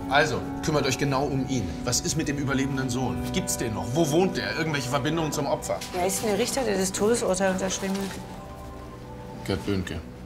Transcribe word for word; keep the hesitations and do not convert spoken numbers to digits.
Also, kümmert euch genau um ihn. Was ist mit dem überlebenden Sohn? Gibt's den noch? Wo wohnt der? Irgendwelche Verbindungen zum Opfer? Wer ist denn der Richter, der das Todesurteil unterschrieben hat? Gerd Böhnke.